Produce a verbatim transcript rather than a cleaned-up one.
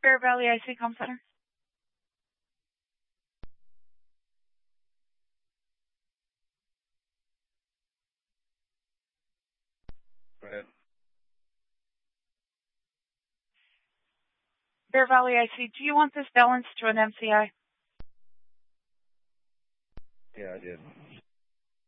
Bear Valley I C Com Center. Go ahead. Bear Valley I C, do you want this balanced to an M C I? Yeah, I did.